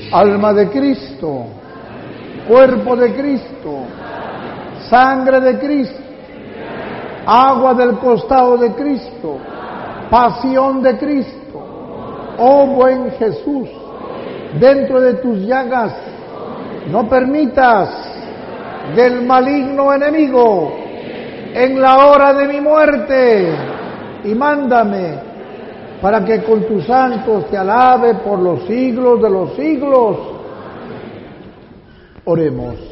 alma de Cristo, cuerpo de Cristo, sangre de Cristo, agua del costado de Cristo, pasión de Cristo. Oh buen Jesús, dentro de tus llagas, no permitas que el maligno enemigo, en la hora de mi muerte, y mándame para que con tus santos te alabe por los siglos de los siglos. Oremos.